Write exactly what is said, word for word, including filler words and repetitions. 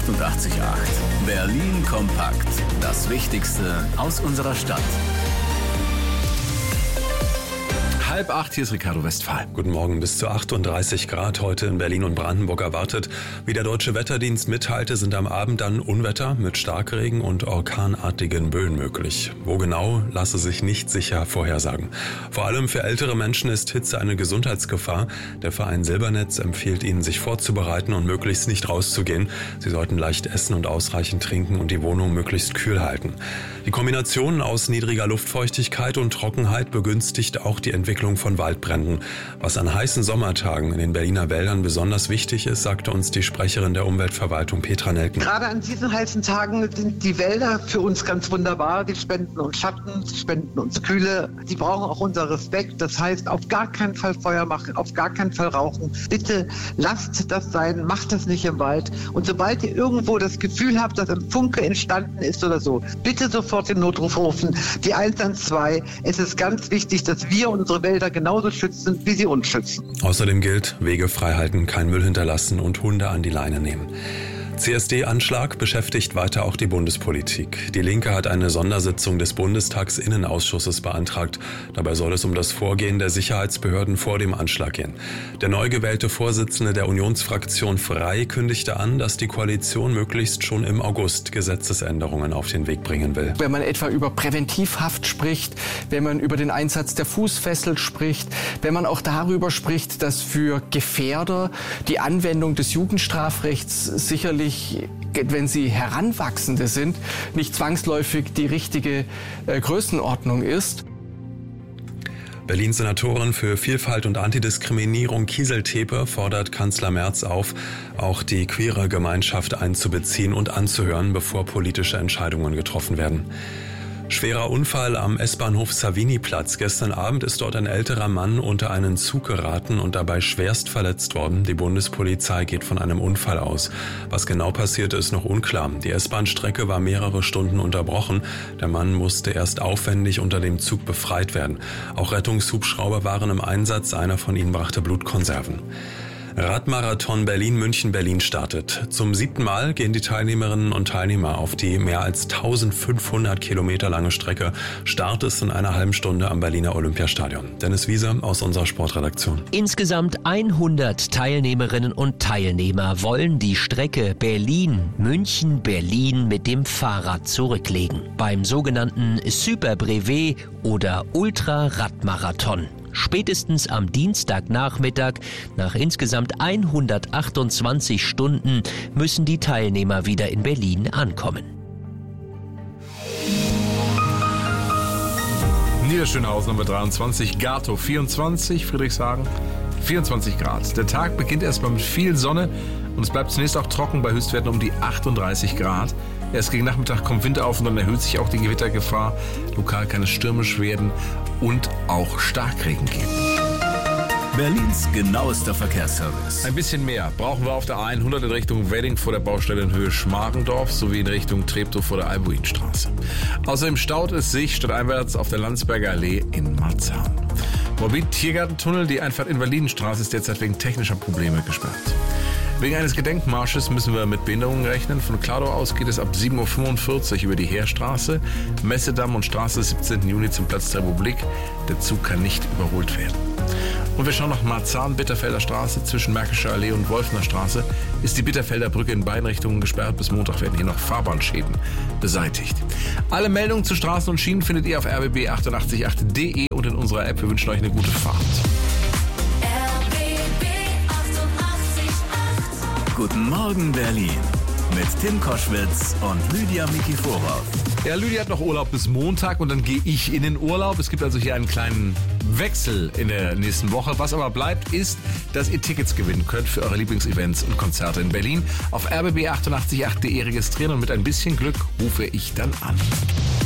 achtundachtzig Komma acht. Berlin kompakt. Das Wichtigste aus unserer Stadt. Halb acht, hier ist Ricardo Westphal. Guten Morgen. Bis zu achtunddreißig Grad heute in Berlin und Brandenburg erwartet. Wie der Deutsche Wetterdienst mitteilte, sind am Abend dann Unwetter mit Starkregen und orkanartigen Böen möglich. Wo genau, lasse sich nicht sicher vorhersagen. Vor allem für ältere Menschen ist Hitze eine Gesundheitsgefahr. Der Verein Silbernetz empfiehlt ihnen, sich vorzubereiten und möglichst nicht rauszugehen. Sie sollten leicht essen und ausreichend trinken und die Wohnung möglichst kühl halten. Die Kombination aus niedriger Luftfeuchtigkeit und Trockenheit begünstigt auch die Entwicklung von Waldbränden. Was an heißen Sommertagen in den Berliner Wäldern besonders wichtig ist, sagte uns die Sprecherin der Umweltverwaltung Petra Nelken. Gerade an diesen heißen Tagen sind die Wälder für uns ganz wunderbar. Die spenden uns Schatten, sie spenden uns Kühle. Die brauchen auch unser Respekt. Das heißt, auf gar keinen Fall Feuer machen, auf gar keinen Fall rauchen. Bitte lasst das sein, macht das nicht im Wald. Und sobald ihr irgendwo das Gefühl habt, dass ein Funke entstanden ist oder so, bitte sofort den Notruf rufen, die eins eins zwei. Es ist ganz wichtig, dass wir unsere Wälder genauso schützen, wie sie uns schützen. Außerdem gilt, Wege frei halten, kein Müll hinterlassen und Hunde an die Leine nehmen. C S D-Anschlag beschäftigt weiter auch die Bundespolitik. Die Linke hat eine Sondersitzung des Bundestagsinnenausschusses beantragt. Dabei soll es um das Vorgehen der Sicherheitsbehörden vor dem Anschlag gehen. Der neu gewählte Vorsitzende der Unionsfraktion Frei kündigte an, dass die Koalition möglichst schon im August Gesetzesänderungen auf den Weg bringen will. Wenn man etwa über Präventivhaft spricht, wenn man über den Einsatz der Fußfessel spricht, wenn man auch darüber spricht, dass für Gefährder die Anwendung des Jugendstrafrechts sicherlich, wenn sie Heranwachsende sind, nicht zwangsläufig die richtige äh, Größenordnung ist. Berlins Senatorin für Vielfalt und Antidiskriminierung Kießel Tepe fordert Kanzler Merz auf, auch die queere Gemeinschaft einzubeziehen und anzuhören, bevor politische Entscheidungen getroffen werden. Schwerer Unfall am S-Bahnhof Savini-Platz. Gestern Abend ist dort ein älterer Mann unter einen Zug geraten und dabei schwerst verletzt worden. Die Bundespolizei geht von einem Unfall aus. Was genau passierte, ist noch unklar. Die S-Bahn-Strecke war mehrere Stunden unterbrochen. Der Mann musste erst aufwendig unter dem Zug befreit werden. Auch Rettungshubschrauber waren im Einsatz. Einer von ihnen brachte Blutkonserven. Radmarathon Berlin-München-Berlin startet. Zum siebten Mal gehen die Teilnehmerinnen und Teilnehmer auf die mehr als eintausendfünfhundert Kilometer lange Strecke. Start ist in einer halben Stunde am Berliner Olympiastadion. Dennis Wieser aus unserer Sportredaktion. Insgesamt hundert Teilnehmerinnen und Teilnehmer wollen die Strecke Berlin-München-Berlin mit dem Fahrrad zurücklegen. Beim sogenannten Super Brevet oder Ultra-Radmarathon. Spätestens am Dienstagnachmittag, nach insgesamt hundertachtundzwanzig Stunden, müssen die Teilnehmer wieder in Berlin ankommen. Niederschönhausen haben wir dreiundzwanzig, Gatow vierundzwanzig, Friedrichshagen vierundzwanzig Grad. Der Tag beginnt erstmal mit viel Sonne und es bleibt zunächst auch trocken bei Höchstwerten um die achtunddreißig Grad. Erst gegen Nachmittag kommt Wind auf und dann erhöht sich auch die Gewittergefahr. Lokal kann es stürmisch werden und auch Starkregen geben. Berlins genauester Verkehrsservice. Ein bisschen mehr brauchen wir auf der hundert in Richtung Wedding vor der Baustelle in Höhe Schmargendorf sowie in Richtung Treptow vor der Albuinstraße. Außerdem staut es sich stadteinwärts auf der Landsberger Allee in Marzahn. Morbid-Tiergartentunnel, die Einfahrt Invalidenstraße ist derzeit wegen technischer Probleme gesperrt. Wegen eines Gedenkmarsches müssen wir mit Behinderungen rechnen. Von Kladow aus geht es ab sieben Uhr fünfundvierzig über die Heerstraße, Messedamm und Straße siebzehnten Juni zum Platz der Republik. Der Zug kann nicht überholt werden. Und wir schauen nach Marzahn, Bitterfelder Straße. Zwischen Märkischer Allee und Wolfner Straße ist die Bitterfelder Brücke in beiden Richtungen gesperrt. Bis Montag werden hier noch Fahrbahnschäden beseitigt. Alle Meldungen zu Straßen und Schienen findet ihr auf r b b achtundachtzig Punkt acht punkt d e und in unserer App. Wir wünschen euch eine gute Fahrt. Guten Morgen Berlin mit Tim Koschwitz und Lydia Mikiforov. Ja, Lydia hat noch Urlaub bis Montag und dann gehe ich in den Urlaub. Es gibt also hier einen kleinen Wechsel in der nächsten Woche. Was aber bleibt, ist, dass ihr Tickets gewinnen könnt für eure Lieblingsevents und Konzerte in Berlin. Auf r b b achtundachtzig Punkt acht punkt d e registrieren und mit ein bisschen Glück rufe ich dann an.